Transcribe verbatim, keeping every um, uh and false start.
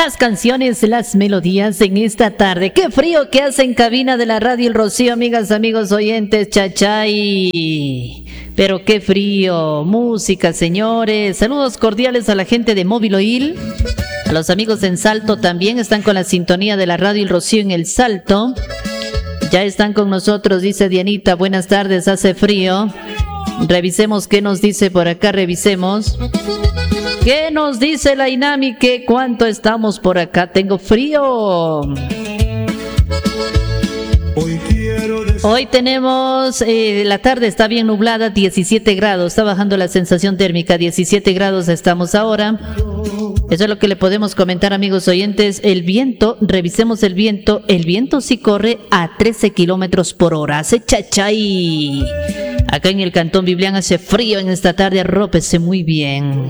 las canciones, las melodías en esta tarde. Qué frío que hace en cabina de la radio El Rocío, amigas, amigos oyentes, chachay. Pero qué frío, música, señores. Saludos cordiales a la gente de Móvil Oil. A los amigos en Salto también están con la sintonía de la radio El Rocío en el Salto. Ya están con nosotros, dice Dianita. Buenas tardes, hace frío. Revisemos qué nos dice por acá, revisemos. ¿Qué nos dice la INAMI? ¿Qué cuánto estamos por acá? Tengo frío. Hoy tenemos, eh, la tarde está bien nublada, diecisiete grados, está bajando la sensación térmica, diecisiete grados estamos ahora. Eso es lo que le podemos comentar, amigos oyentes. El viento, revisemos el viento, el viento sí corre a trece kilómetros por hora, hace chachay. Acá en el Cantón Biblián hace frío en esta tarde, arrópese muy bien.